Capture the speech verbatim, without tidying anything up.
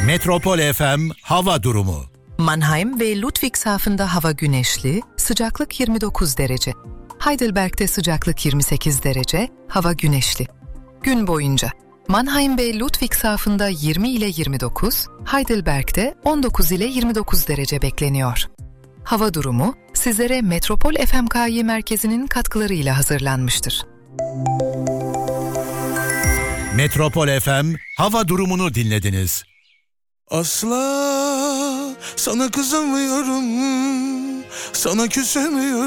Metropol F M hava durumu. Mannheim ve Ludwigshafen'da hava güneşli, sıcaklık yirmi dokuz derece. Heidelberg'de sıcaklık yirmi sekiz derece, hava güneşli. Gün boyunca Mannheim ve Ludwigshafen'da yirmi ile yirmi dokuz, Heidelberg'de on dokuz ile yirmi dokuz derece bekleniyor. Hava durumu sizlere Metropol F M K Y merkezinin katkılarıyla hazırlanmıştır. Metropol F M hava durumunu dinlediniz. Asla sana kızamıyorum, sana küsemiyorum.